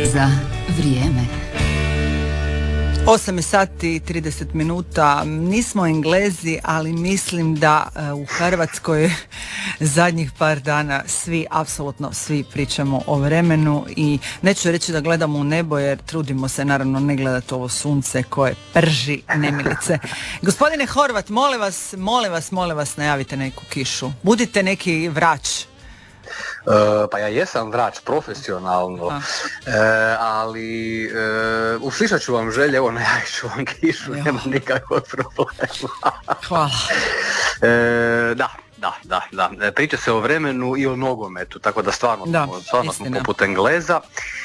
za vrijeme. 8 sati i 30 minuta. Nismo Englezi, ali mislim da u Hrvatskoj zadnjih par dana svi, apsolutno svi pričamo o vremenu i neću reći da gledamo u nebo jer trudimo se naravno ne gledati ovo sunce koje prži nemilice. Gospodine Horvat, molim vas najavite neku kišu. Budite neki vrač. Pa ja jesam vrač profesionalno, ali uslišat ću vam želje, evo najavit ću vam kišu, nema nikakvog problema. Hvala. Da, priča se o vremenu i o nogometu, tako da stvarno smo poput Engleza.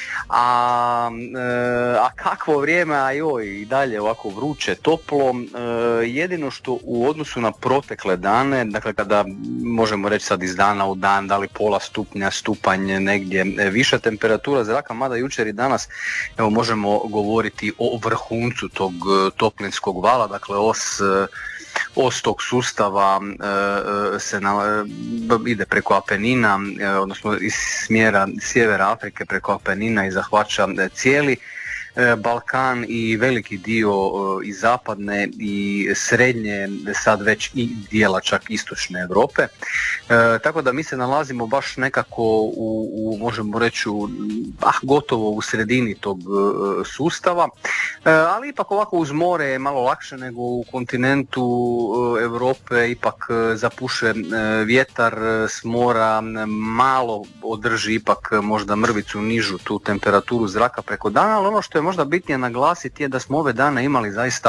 A kakvo vrijeme, a joj, i dalje ovako vruće, toplo, jedino što u odnosu na protekle dane, dakle kada možemo reći sad iz dana u dan, da li pola stupnja, stupanj negdje viša temperatura zraka, mada jučer i danas evo možemo govoriti o vrhuncu tog toplinskog vala, dakle os tog sustava ide preko Apenina, odnosno iz smjera sjevera Afrike preko Apenina i zahvaća cijeli Balkan i veliki dio i zapadne i srednje, sad već i dijela čak istočne Europe. Tako da mi se nalazimo baš nekako možemo reći gotovo u sredini tog sustava, ali ipak ovako uz more je malo lakše nego u kontinentu Europe, ipak zapuše vjetar s mora, malo održi ipak možda mrvicu nižu tu temperaturu zraka preko dana, ali ono što je možda bitnije naglasiti je da smo ove dane imali zaista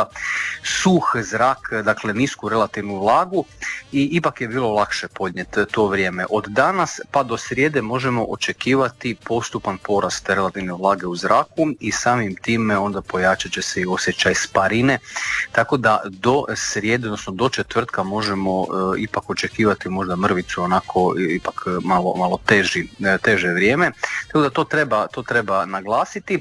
suh zrak, dakle nisku relativnu vlagu i ipak je bilo lakše podnijeti to vrijeme. Od danas pa do srijede možemo očekivati postupan porast relativne vlage u zraku i samim time onda pojačat će se i osjećaj sparine, tako da do srijede, odnosno do četvrtka možemo ipak očekivati možda mrvicu, onako ipak malo teže vrijeme, tako da to treba naglasiti.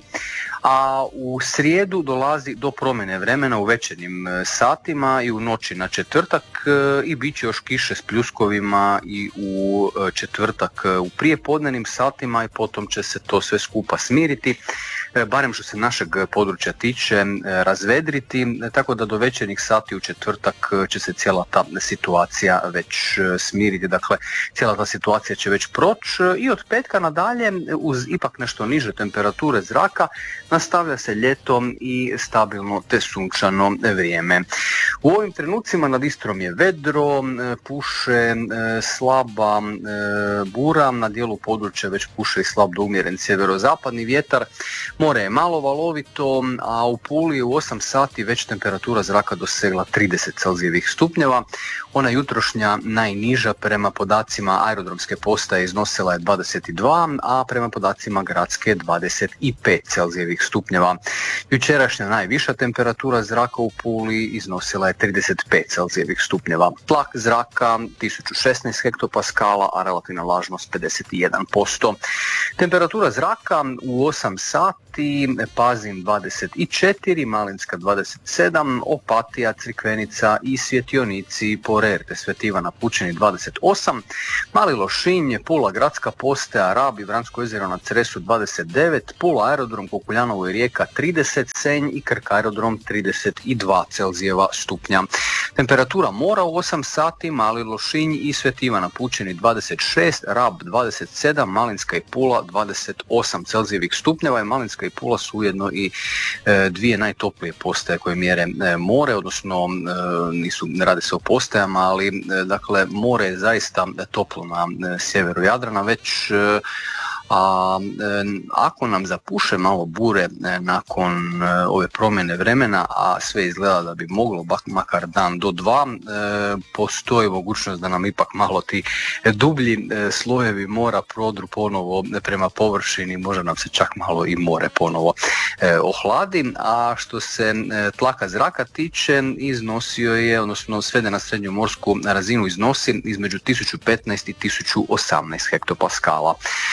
A u srijedu dolazi do promjene vremena u večernjim satima i u noći na četvrtak i bit će još kiše s pljuskovima i u četvrtak u prijepodnevnim satima i potom će se to sve skupa smiriti, barem što se našeg područja tiče, razvedriti, tako da do večernjih sati u četvrtak će se cijela ta situacija već smiriti, dakle cijela ta situacija će već proći i od petka nadalje uz ipak nešto niže temperature zraka nastavlja se ljeto i stabilno te sunčano vrijeme. U ovim trenucima nad Istrom je vedro, puše slaba bura, na dijelu područja već puše i slab do umjeren sjeverozapadni vjetar, more je malo valovito, a u Puli je u 8 sati već temperatura zraka dosegla 30 Celzijevih stupnjeva. Ona jutrošnja najniža prema podacima aerodromske postaje iznosila je 22, a prema podacima gradske 25 Celzijevih stupnjeva. Jučerašnja najviša temperatura zraka u Puli iznosila je 35 Celzijevih stupnjeva. Tlak zraka 1016 hektopaskala, a relativna vlažnost 51%. Temperatura zraka u 8 sati, Pazin 24, Malinska 27, Opatija, Crikvenica i Svjetionici, Porer te Svetivana Pučini 28, Mali Lošinj, Pula gradska postaja, Rab i Vransko jezero na Cresu 29, Pula aerodrom, Kukuljanovo i Rijeka 30, Senj i Krk aerodrom 32 Celzijeva stupnja. Temperatura mora u 8 sati, Mali Lošinj i Svetivana Pučini 26, Rab 27, Malinska i Pula 28 Celzijevih stupnjeva i Malinska i Pula su ujedno i dvije najtoplije postaje koje mjere more, odnosno ne radi se o postajama, ali dakle more je zaista toplo na sjeveru Jadrana već. A ako nam zapuše malo bure nakon ove promjene vremena, a sve izgleda da bi moglo makar dan do dva, postoji mogućnost da nam ipak malo ti dublji slojevi mora prodru ponovo prema površini, možda nam se čak malo i more ponovo ohladi. A što se tlaka zraka tiče, iznosio je, odnosno svede na srednju morsku razinu iznosi između 1015 i 1018 hektopaskala. Vrijeme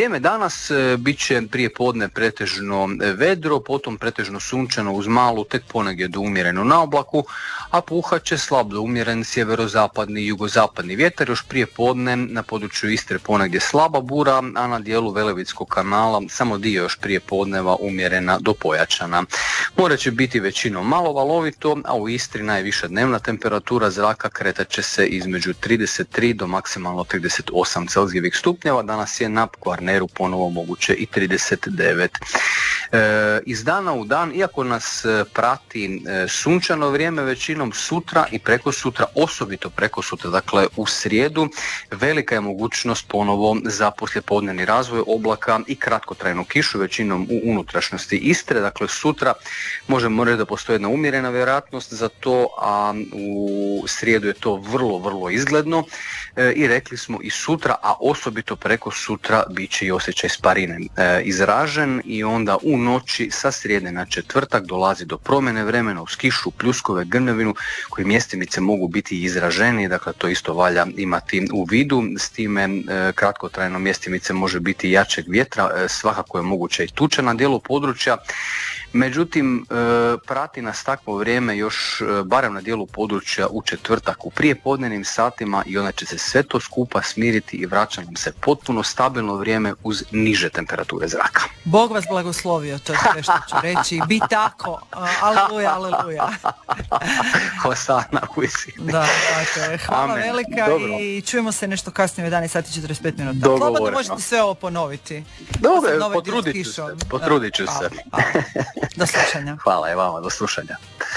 Vrijeme danas bit će prije podne pretežno vedro, potom pretežno sunčano uz malu, tek ponegdje do umjereno na oblaku, a puhat će slab do umjeren sjeverozapadni i jugozapadni vjetar. Još prije podne na području Istre ponegdje slaba bura, a na dijelu Velebitskog kanala samo dio još prije podneva umjerena do pojačana. More će biti većinom malo valovito, a u Istri najviša dnevna temperatura zraka kretat će se između 33 do maksimalno 38 celzijevih stupnjeva. Danas je na Kvarneru ponovo moguće i 39. Iz dana u dan, iako nas prati sunčano vrijeme, većinom sutra i prekosutra, osobito prekosutra, dakle u srijedu, velika je mogućnost ponovo za poslijepodnevni razvoj oblaka i kratkotrajnu kišu, većinom u unutrašnjosti Istre. Dakle, sutra možemo reći da postoji jedna umjerena vjerojatnost za to, a u srijedu je to vrlo, vrlo izgledno. I rekli smo i sutra, a osobito preko sutra bit će i osjećaj sparine izražen, i onda u noći sa srijede na četvrtak dolazi do promjene vremena uz kišu, pljuskove, grmljavinu koji mjestimice mogu biti izraženi, dakle to isto valja imati u vidu. S time kratkotrajno mjestimice može biti jačeg vjetra, svakako je moguće i tuča na dijelu područja. Međutim, prati nas takvo vrijeme još barem na dijelu područja u četvrtak u prijepodnevnim satima, i onda će se sve to skupa smiriti i vraća nam se potpuno stabilno vrijeme uz niže temperature zraka. Bog vas blagoslovio, to je sve što ću reći. Bi tako, aleluja, aleluja. Hosana u visini. Da, dakle, hvala Amen. velika. Dobro. I čujemo se nešto kasnije u 11 sati 45 minuta. Slobodno možete sve ovo ponoviti. Dobro, potrudit ću se. Hvala. Do slušanja. Hvala i vama, do slušanja.